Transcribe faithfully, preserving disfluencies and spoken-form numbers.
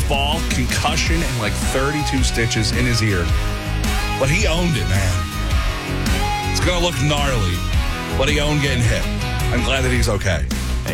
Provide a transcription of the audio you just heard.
fall, concussion, and like thirty-two stitches in his ear. But he owned it, man. It's going to look gnarly, but he owned getting hit. I'm glad that he's okay.